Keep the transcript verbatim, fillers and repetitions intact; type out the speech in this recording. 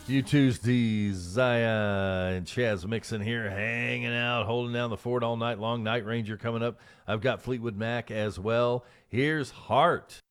You Tuesdays, Zaya and Chaz Mixon here, hanging out, holding down the fort all night long. Night Ranger coming up. I've got Fleetwood Mac as well. Here's Heart.